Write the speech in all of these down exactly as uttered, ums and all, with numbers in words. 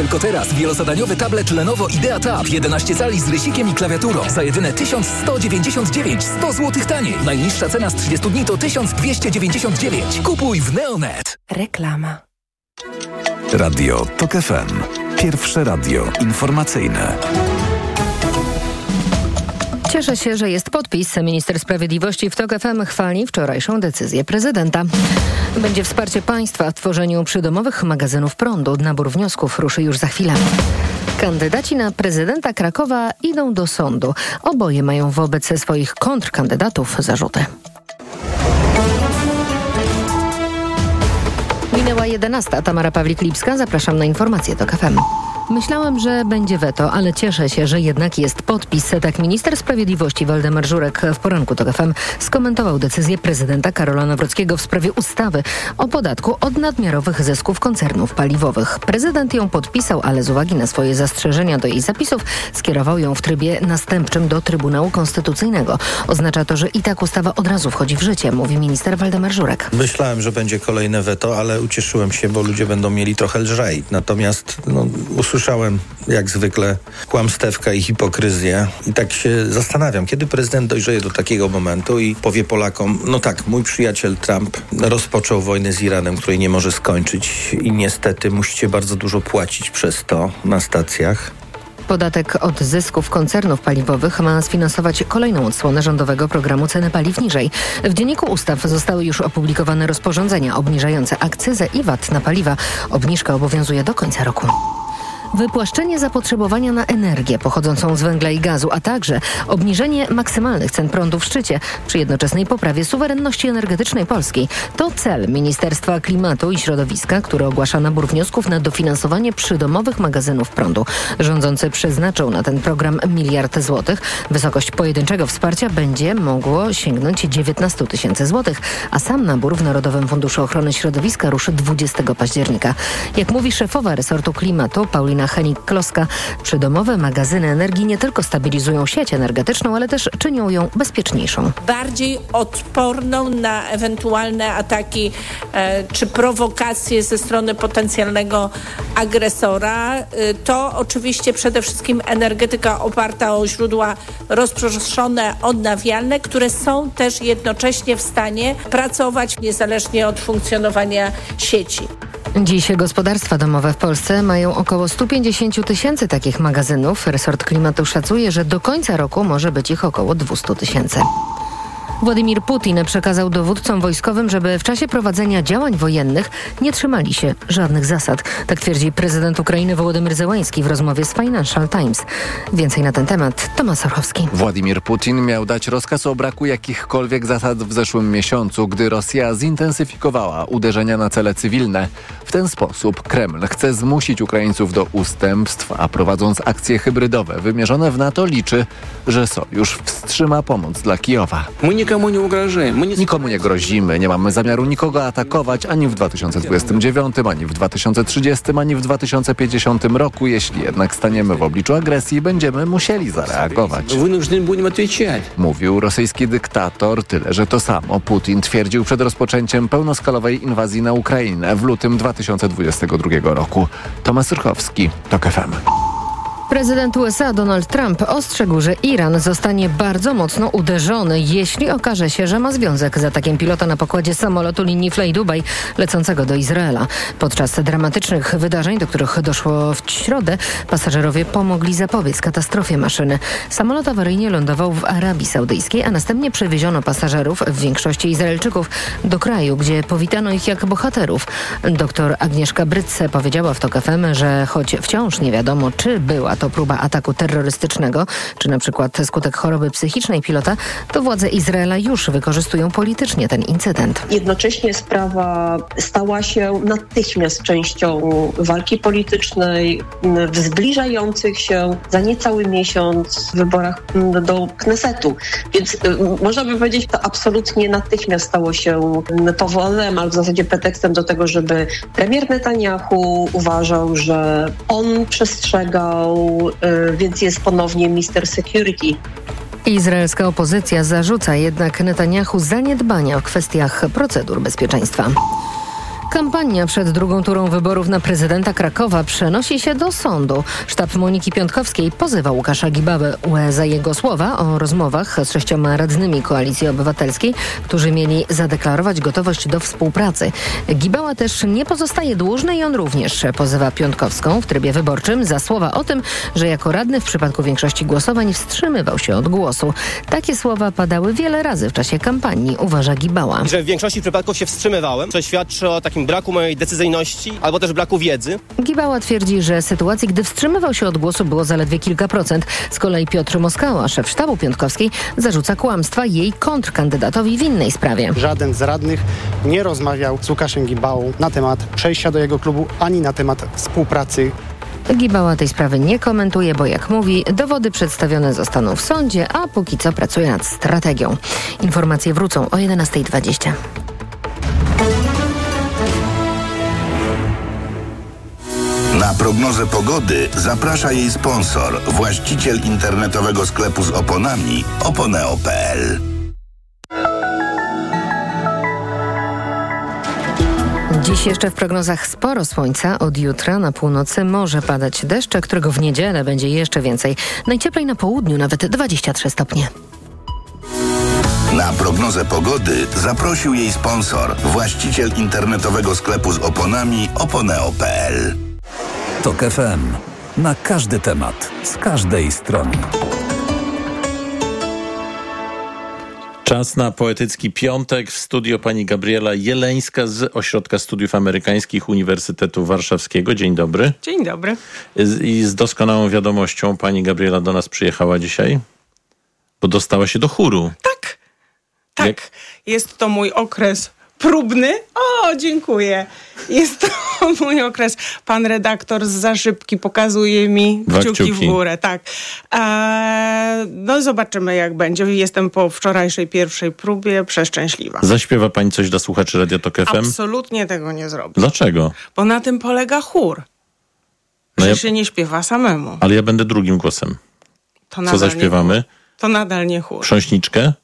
Tylko teraz wielozadaniowy tablet Lenovo Idea Tab jedenaście cali z rysikiem i klawiaturą za jedyne tysiąc sto dziewięćdziesiąt dziewięć, sto złotych taniej. Najniższa cena z trzydziestu dni to tysiąc dwieście dziewięćdziesiąt dziewięć. Kupuj w Neonet. Reklama. Radio Tok F M. Pierwsze radio informacyjne. Cieszę się, że jest podpis. Minister Sprawiedliwości w Tok F M chwali wczorajszą decyzję prezydenta. Będzie wsparcie państwa w tworzeniu przydomowych magazynów prądu. Nabór wniosków ruszy już za chwilę. Kandydaci na prezydenta Krakowa idą do sądu. Oboje mają wobec swoich kontrkandydatów zarzuty. Minęła jedenasta. Tamara Pawlik-Lipska. Zapraszam na informacje Tok F M. Myślałem, że będzie weto, ale cieszę się, że jednak jest podpis. Tak minister sprawiedliwości Waldemar Żurek w poranku Tok F M skomentował decyzję prezydenta Karola Nawrockiego w sprawie ustawy o podatku od nadmiarowych zysków koncernów paliwowych. Prezydent ją podpisał, ale z uwagi na swoje zastrzeżenia do jej zapisów skierował ją w trybie następczym do Trybunału Konstytucyjnego. Oznacza to, że i tak ustawa od razu wchodzi w życie, mówi minister Waldemar Żurek. Myślałem, że będzie kolejne weto, ale ucieszyłem się, bo ludzie będą mieli trochę lżej. Natomiast no, usłyszałem jak zwykle kłamstewka i hipokryzję i tak się zastanawiam, kiedy prezydent dojrzeje do takiego momentu i powie Polakom, no tak, mój przyjaciel Trump rozpoczął wojnę z Iranem, której nie może skończyć i niestety musicie bardzo dużo płacić przez to na stacjach. Podatek od zysków koncernów paliwowych ma sfinansować kolejną odsłonę rządowego programu Ceny Paliw Niżej. W Dzienniku Ustaw zostały już opublikowane rozporządzenia obniżające akcyzę i V A T na paliwa. Obniżka obowiązuje do końca roku. Wypłaszczenie zapotrzebowania na energię pochodzącą z węgla i gazu, a także obniżenie maksymalnych cen prądu w szczycie przy jednoczesnej poprawie suwerenności energetycznej Polski. To cel Ministerstwa Klimatu i Środowiska, który ogłasza nabór wniosków na dofinansowanie przydomowych magazynów prądu. Rządzący przeznaczą na ten program miliard złotych. Wysokość pojedynczego wsparcia będzie mogło sięgnąć dziewiętnaście tysięcy złotych, a sam nabór w Narodowym Funduszu Ochrony Środowiska ruszy dwudziestego października. Jak mówi szefowa resortu klimatu Paulina Henik-Kloska, przydomowe magazyny energii nie tylko stabilizują sieć energetyczną, ale też czynią ją bezpieczniejszą. Bardziej odporną na ewentualne ataki e, czy prowokacje ze strony potencjalnego agresora. E, to oczywiście przede wszystkim energetyka oparta o źródła rozproszone, odnawialne, które są też jednocześnie w stanie pracować niezależnie od funkcjonowania sieci. Dziś gospodarstwa domowe w Polsce mają około sto pięćdziesiąt tysięcy takich magazynów. Resort Klimatu szacuje, że do końca roku może być ich około dwieście tysięcy. Władimir Putin przekazał dowódcom wojskowym, żeby w czasie prowadzenia działań wojennych nie trzymali się żadnych zasad. Tak twierdzi prezydent Ukrainy Wołodymyr Zełański w rozmowie z Financial Times. Więcej na ten temat Tomasz Orchowski. Władimir Putin miał dać rozkaz o braku jakichkolwiek zasad w zeszłym miesiącu, gdy Rosja zintensyfikowała uderzenia na cele cywilne. W ten sposób Kreml chce zmusić Ukraińców do ustępstw, a prowadząc akcje hybrydowe wymierzone w NATO liczy, że sojusz wstrzyma pomoc dla Kijowa. Nikomu nie grozimy, nie mamy zamiaru nikogo atakować ani w dwa tysiące dwudziestym dziewiątym, ani w dwa tysiące trzydziestym, ani w dwa tysiące pięćdziesiątym roku. Jeśli jednak staniemy w obliczu agresji, będziemy musieli zareagować. Mówił rosyjski dyktator, tyle że to samo Putin twierdził przed rozpoczęciem pełnoskalowej inwazji na Ukrainę w lutym dwa tysiące dwudziestego drugiego roku. Tomasz Surchowski, Tok F M. Prezydent U S A Donald Trump ostrzegł, że Iran zostanie bardzo mocno uderzony, jeśli okaże się, że ma związek z atakiem pilota na pokładzie samolotu linii Fly-Dubaj lecącego do Izraela. Podczas dramatycznych wydarzeń, do których doszło w środę, pasażerowie pomogli zapobiec katastrofie maszyny. Samolot awaryjnie lądował w Arabii Saudyjskiej, a następnie przewieziono pasażerów, w większości Izraelczyków, do kraju, gdzie powitano ich jak bohaterów. Doktor Agnieszka Brytce powiedziała w Tok F M, że choć wciąż nie wiadomo, czy była to próba ataku terrorystycznego, czy na przykład skutek choroby psychicznej pilota, to władze Izraela już wykorzystują politycznie ten incydent. Jednocześnie sprawa stała się natychmiast częścią walki politycznej w zbliżających się za niecały miesiąc wyborach do Knesetu. Więc można by powiedzieć, to absolutnie natychmiast stało się powodem, albo w zasadzie pretekstem do tego, żeby premier Netanyahu uważał, że on przestrzegał, więc jest ponownie mister Security. Izraelska opozycja zarzuca jednak Netanyahu zaniedbania w kwestiach procedur bezpieczeństwa. Kampania przed drugą turą wyborów na prezydenta Krakowa przenosi się do sądu. Sztab Moniki Piątkowskiej pozywa Łukasza Gibałę za jego słowa o rozmowach z sześcioma radnymi Koalicji Obywatelskiej, którzy mieli zadeklarować gotowość do współpracy. Gibała też nie pozostaje dłużny i on również pozywa Piątkowską w trybie wyborczym za słowa o tym, że jako radny w przypadku większości głosowań wstrzymywał się od głosu. Takie słowa padały wiele razy w czasie kampanii, uważa Gibała. Że w większości przypadków się wstrzymywałem, co świadczy o takim braku mojej decyzyjności albo też braku wiedzy. Gibała twierdzi, że sytuacji, gdy wstrzymywał się od głosu, było zaledwie kilka procent. Z kolei Piotr Moskała, szef sztabu Piątkowskiej, zarzuca kłamstwa jej kontrkandydatowi w innej sprawie. Żaden z radnych nie rozmawiał z Łukaszem Gibałą na temat przejścia do jego klubu, ani na temat współpracy. Gibała tej sprawy nie komentuje, bo jak mówi, dowody przedstawione zostaną w sądzie, a póki co pracuje nad strategią. Informacje wrócą o jedenasta dwadzieścia. Na prognozę pogody zaprasza jej sponsor, właściciel internetowego sklepu z oponami oponeo kropka pe el. Dziś jeszcze w prognozach sporo słońca. Od jutra na północy może padać deszcz, którego w niedzielę będzie jeszcze więcej. Najcieplej na południu, nawet dwadzieścia trzy stopnie. Na prognozę pogody zaprosił jej sponsor, właściciel internetowego sklepu z oponami oponeo kropka pe el. Tok F M. Na każdy temat, z każdej strony. Czas na poetycki piątek. W studio pani Gabriela Jeleńska z Ośrodka Studiów Amerykańskich Uniwersytetu Warszawskiego. Dzień dobry. Dzień dobry. I z doskonałą wiadomością pani Gabriela do nas przyjechała dzisiaj, bo dostała się do chóru. Tak, tak. Jak? Jest to mój okres próbny. O, dziękuję. Jest to mój okres. Pan redaktor z za szybki pokazuje mi kciuki, kciuki w górę. Tak. Eee, no zobaczymy, jak będzie. Jestem po wczorajszej pierwszej próbie przeszczęśliwa. Zaśpiewa pani coś dla słuchaczy Radia Tok F M? Absolutnie tego nie zrobię. Dlaczego? Bo na tym polega chór. No że ja... się nie śpiewa samemu. Ale ja będę drugim głosem. To Co zaśpiewamy? Nie, to nadal nie chór. Chrząśniczkę?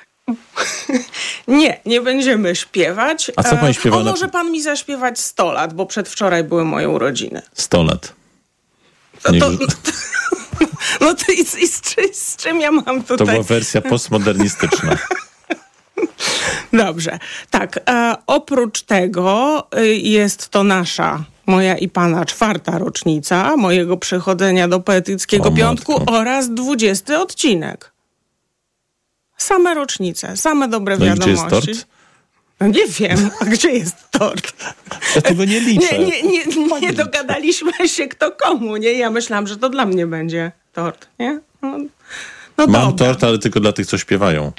Nie, nie będziemy śpiewać. A co pan śpiewa? O, może pan mi zaśpiewać sto lat, bo przedwczoraj były moje urodziny. sto lat. Nie... To, to, no to i, i z, czy, z czym ja mam tutaj? To była wersja postmodernistyczna. Dobrze. Tak, e, oprócz tego e, jest to nasza, moja i pana czwarta rocznica mojego przychodzenia do Poetyckiego o, Piątku matko. Oraz dwudziesty odcinek. Same rocznice, same dobre no wiadomości. Gdzie jest tort? No nie wiem, a gdzie jest tort? Ja tego nie liczę. Nie, nie, nie, nie dogadaliśmy się kto komu, nie? Ja myślałam, że to dla mnie będzie tort, nie? No, no Mam dobra. tort, ale tylko dla tych, co śpiewają.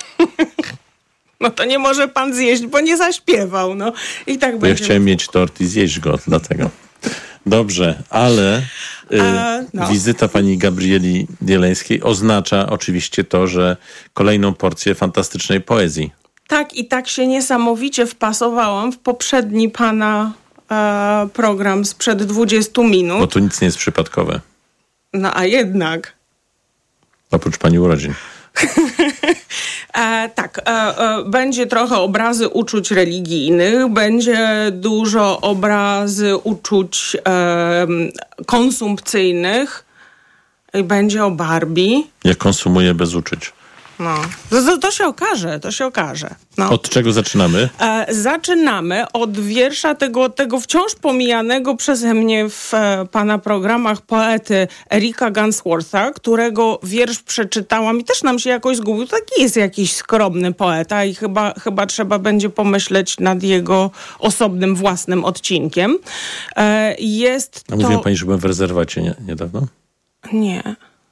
No to nie może pan zjeść, bo nie zaśpiewał, no. I tak bo będzie. Ja chciałem mieć tort i zjeść go, dlatego. Dobrze, ale y, A, no. wizyta pani Gabrieli Jeleńskiej oznacza oczywiście to, że kolejną porcję fantastycznej poezji. Tak, i tak się niesamowicie wpasowałam w poprzedni pana e, program sprzed dwudziestu minut. Bo tu nic nie jest przypadkowe. No a jednak. Oprócz pani urodzin. E, tak, e, e, będzie trochę obrazy uczuć religijnych, będzie dużo obrazy uczuć e, konsumpcyjnych i będzie o Barbie. Jak konsumuję bez uczuć. No, to, to się okaże, to się okaże. No. Od czego zaczynamy? E, zaczynamy od wiersza tego, tego wciąż pomijanego przeze mnie w e, pana programach poety Erika Ganswortha, którego wiersz przeczytałam i też nam się jakoś zgubił. Taki jest jakiś skromny poeta i chyba, chyba trzeba będzie pomyśleć nad jego osobnym, własnym odcinkiem. E, jest A to... mówiła pani, że byłem w rezerwacie nie, niedawno? Nie.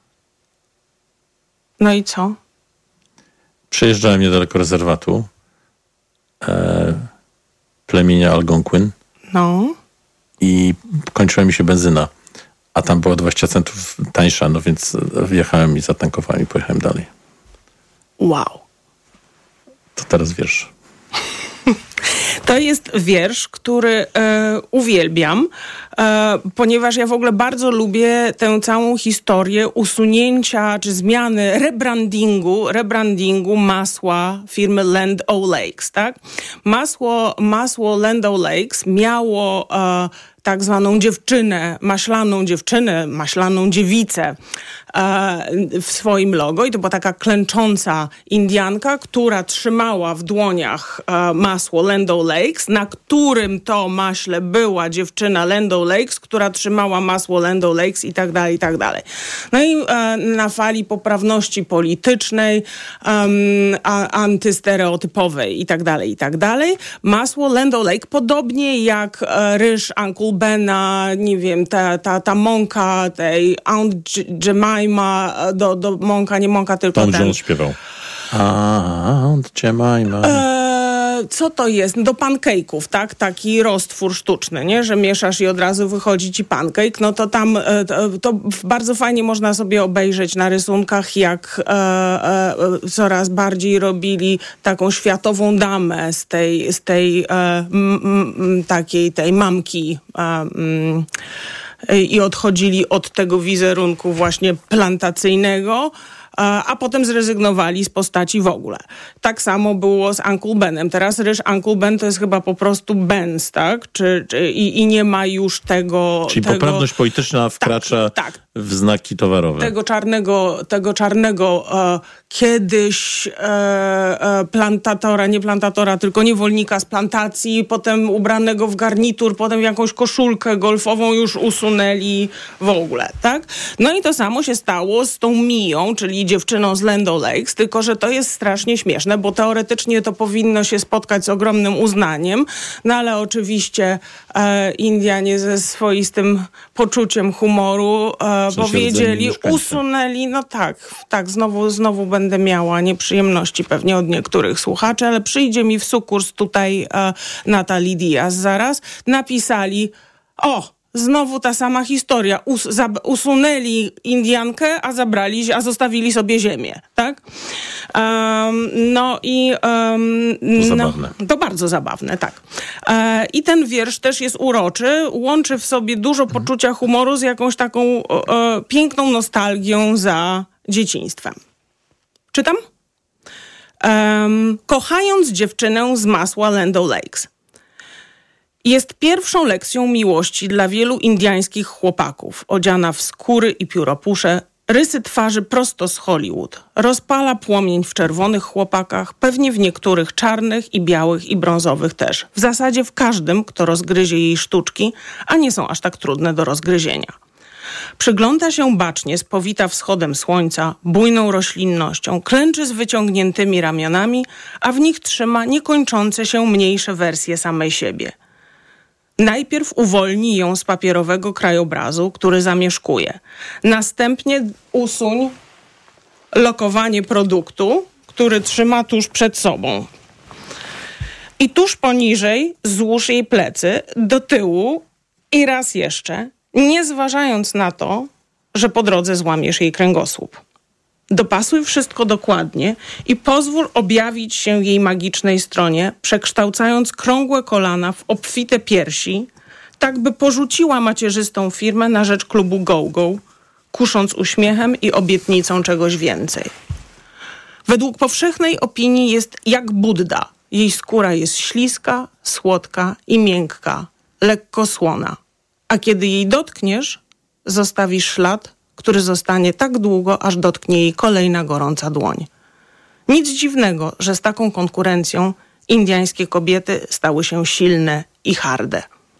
No i co? Przejeżdżałem niedaleko rezerwatu e, plemienia Algonquin. No. I kończyła mi się benzyna. A tam była dwadzieścia centów tańsza, no więc wjechałem i zatankowałem i pojechałem dalej. Wow. To teraz wiersz. To jest wiersz, który e, uwielbiam, e, ponieważ ja w ogóle bardzo lubię tę całą historię usunięcia czy zmiany, rebrandingu, rebrandingu masła firmy Land O'Lakes, tak? Masło, masło Land O'Lakes miało e, tak zwaną dziewczynę, maślaną dziewczynę, maślaną dziewicę e, w swoim logo i to była taka klęcząca Indianka, która trzymała w dłoniach e, masło Land O'Lakes, na którym to maśle była dziewczyna Land O'Lakes, która trzymała masło Land O'Lakes i tak dalej, i tak dalej. No i e, na fali poprawności politycznej, um, a, antystereotypowej i tak dalej, i tak dalej, masło Land O'Lakes, podobnie jak e, ryż Uncle Bena, nie wiem, ta, ta, ta mąka tej Aunt Jemima, do, do mąka, nie mąka, tylko Tom ten. Jones śpiewał. Aunt Jemima. Eee, co to jest? Do pancake'ów, tak? Taki roztwór sztuczny, nie? Że mieszasz i od razu wychodzi ci pancake. No to tam e, to, to bardzo fajnie można sobie obejrzeć na rysunkach, jak e, e, coraz bardziej robili taką światową damę z tej, z tej e, m, m, takiej tej mamki e, m, i odchodzili od tego wizerunku właśnie plantacyjnego, a potem zrezygnowali z postaci w ogóle. Tak samo było z Uncle Benem. Teraz ryż Uncle Ben to jest chyba po prostu Benz, tak? Czy, czy, i, I nie ma już tego... Czyli tego, poprawność polityczna wkracza tak, tak. w znaki towarowe. Tego czarnego, tego czarnego e, kiedyś e, e, plantatora, nie plantatora, tylko niewolnika z plantacji, potem ubranego w garnitur, potem w jakąś koszulkę golfową już usunęli w ogóle, tak? No i to samo się stało z tą Miją, czyli dziewczyną z Land O'Lakes, tylko że to jest strasznie śmieszne, bo teoretycznie to powinno się spotkać z ogromnym uznaniem, no ale oczywiście e, Indianie ze swoistym poczuciem humoru e, powiedzieli, usunęli, no tak, tak, znowu, znowu będę miała nieprzyjemności pewnie od niektórych słuchaczy, ale przyjdzie mi w sukurs tutaj e, Natalie Diaz zaraz, napisali, o, znowu ta sama historia. Us, zab, usunęli Indiankę, a zabrali, a zostawili sobie ziemię, tak? Um, no i... Um, to zabawne. No, to bardzo zabawne, tak. E, I ten wiersz też jest uroczy. Łączy w sobie dużo poczucia humoru z jakąś taką e, piękną nostalgią za dzieciństwem. Czytam? Um, kochając dziewczynę z masła Land O'Lakes. Jest pierwszą lekcją miłości dla wielu indiańskich chłopaków. Odziana w skóry i pióropusze, rysy twarzy prosto z Hollywood. Rozpala płomień w czerwonych chłopakach, pewnie w niektórych czarnych i białych i brązowych też. W zasadzie w każdym, kto rozgryzie jej sztuczki, a nie są aż tak trudne do rozgryzienia. Przygląda się bacznie, spowita wschodem słońca, bujną roślinnością, klęczy z wyciągniętymi ramionami, a w nich trzyma niekończące się mniejsze wersje samej siebie. Najpierw uwolnij ją z papierowego krajobrazu, który zamieszkuje. Następnie usuń lokowanie produktu, który trzyma tuż przed sobą. I tuż poniżej złóż jej plecy do tyłu i raz jeszcze, nie zważając na to, że po drodze złamiesz jej kręgosłup. Dopasuj wszystko dokładnie i pozwól objawić się jej magicznej stronie, przekształcając krągłe kolana w obfite piersi, tak by porzuciła macierzystą firmę na rzecz klubu Go-Go, kusząc uśmiechem i obietnicą czegoś więcej. Według powszechnej opinii jest jak Budda. Jej skóra jest śliska, słodka i miękka, lekko słona. A kiedy jej dotkniesz, zostawisz ślad, który zostanie tak długo, aż dotknie jej kolejna gorąca dłoń. Nic dziwnego, że z taką konkurencją indiańskie kobiety stały się silne i harde.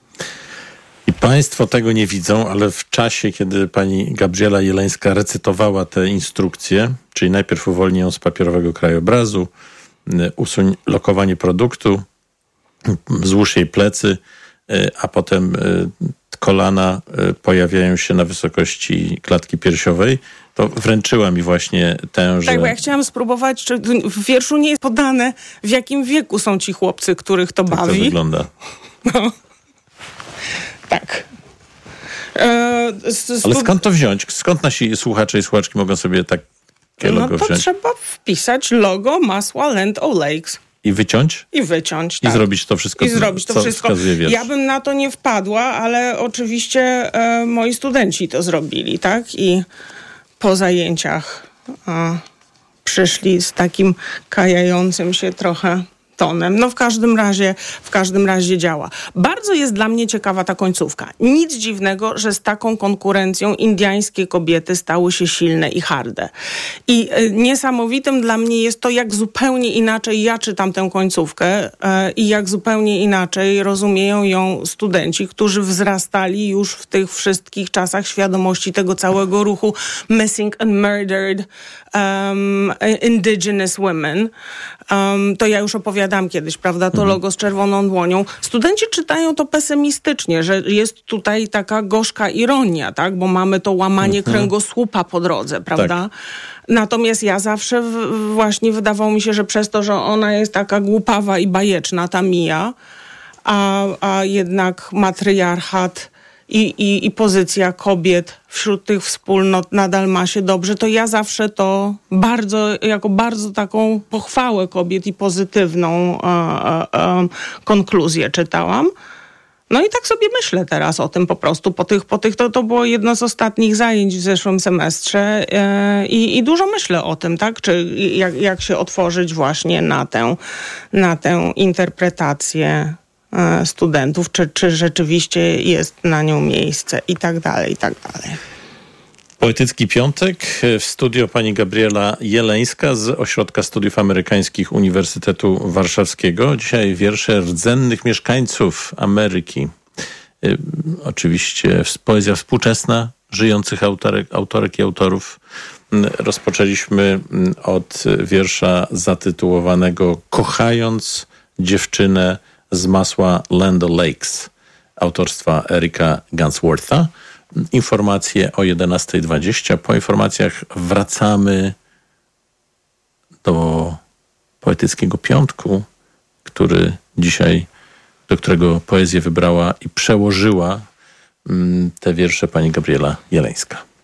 I państwo tego nie widzą, ale w czasie, kiedy pani Gabriela Jeleńska recytowała te instrukcje, czyli najpierw uwolnij ją z papierowego krajobrazu, usuń lokowanie produktu, złóż jej plecy, a potem kolana pojawiają się na wysokości klatki piersiowej, to wręczyła mi właśnie tę, że... Tak, bo ja chciałam spróbować, czy w wierszu nie jest podane, w jakim wieku są ci chłopcy, których to bawi. Tak to wygląda. No. Tak. E, stu... Ale skąd to wziąć? Skąd nasi słuchacze i słuchaczki mogą sobie takie logo no to wziąć? trzeba wpisać logo masła Land O'Lakes. I wyciąć? I wyciąć, I tak. zrobić to wszystko, I zrobić to co wszystko. wskazuje wiersz. Ja bym na to nie wpadła, ale oczywiście e, moi studenci to zrobili, tak? I po zajęciach e, przyszli z takim kajającym się trochę tonem. No w każdym razie, w każdym razie działa. Bardzo jest dla mnie ciekawa ta końcówka. Nic dziwnego, że z taką konkurencją indyjskie kobiety stały się silne i harde. I y, niesamowitym dla mnie jest to, jak zupełnie inaczej ja czytam tę końcówkę y, i jak zupełnie inaczej rozumieją ją studenci, którzy wzrastali już w tych wszystkich czasach świadomości tego całego ruchu Missing and Murdered um, Indigenous Women. Um, to ja już opowiadam kiedyś, prawda, to logo z czerwoną dłonią. Studenci czytają to pesymistycznie, że jest tutaj taka gorzka ironia, tak, bo mamy to łamanie mhm. kręgosłupa po drodze, prawda? Tak. Natomiast ja zawsze w, właśnie wydawało mi się, że przez to, że ona jest taka głupawa i bajeczna, ta Mia, a, a jednak matriarchat I, i, i pozycja kobiet wśród tych wspólnot nadal ma się dobrze, to ja zawsze to bardzo, jako bardzo taką pochwałę kobiet i pozytywną e, e, konkluzję czytałam. No i tak sobie myślę teraz o tym po prostu. Po tych, po tych to, to było jedno z ostatnich zajęć w zeszłym semestrze e, i, i dużo myślę o tym, tak? Czy jak, jak się otworzyć właśnie na tę, na tę interpretację studentów, czy, czy rzeczywiście jest na nią miejsce i tak dalej, i tak dalej. Poetycki Piątek. W studio pani Gabriela Jeleńska z Ośrodka Studiów Amerykańskich Uniwersytetu Warszawskiego. Dzisiaj wiersze rdzennych mieszkańców Ameryki. Y, oczywiście poezja współczesna, żyjących autorek, autorek i autorów. Y, rozpoczęliśmy od wiersza zatytułowanego Kochając dziewczynę z masła Land O'Lakes autorstwa Erika Ganswortha. Informacje o jedenasta dwadzieścia. Po informacjach wracamy do Poetyckiego Piątku, który dzisiaj, do którego poezję wybrała i przełożyła te wiersze pani Gabriela Jeleńska.